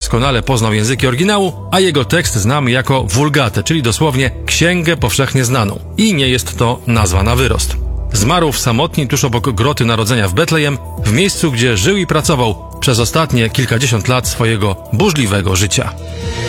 doskonale poznał języki oryginału, a jego tekst znamy jako Vulgatę, czyli dosłownie Księgę Powszechnie Znaną. I nie jest to nazwa na wyrost. Zmarł w samotni tuż obok groty Narodzenia w Betlejem, w miejscu, gdzie żył i pracował przez ostatnie kilkadziesiąt lat swojego burzliwego życia.